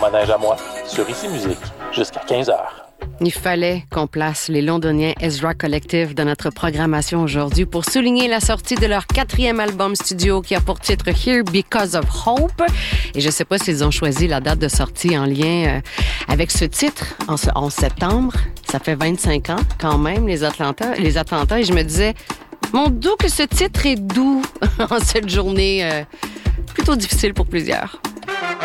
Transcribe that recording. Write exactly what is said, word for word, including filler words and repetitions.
manège à moi, sur Ici Musique, jusqu'à quinze heures. Il fallait qu'on place les Londoniens Ezra Collective dans notre programmation aujourd'hui pour souligner la sortie de leur quatrième album studio qui a pour titre Here Because of Hope. Et je ne sais pas s'ils ont choisi la date de sortie en lien euh, avec ce titre, en ce onze septembre. Ça fait vingt-cinq ans quand même, les attentats, les attentats. Et je me disais, mon doux que ce titre est doux en cette journée euh, plutôt difficile pour plusieurs.